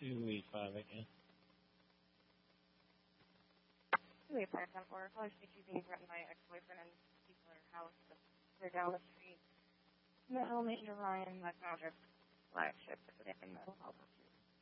285 again. 285-10-4. Caller speaking being threatened by ex-boyfriend and people at her house. They're down the street. Metal Major Ryan, West Mountain flagship. Mental health.